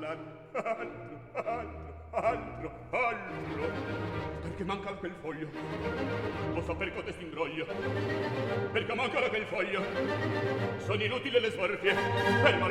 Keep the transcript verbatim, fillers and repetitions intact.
altro, altro, altro, altro. Perché manca quel foglio? O so per cotesti imbroglio? Perché manca quel foglio? Sono inutili le sforfie. Ferma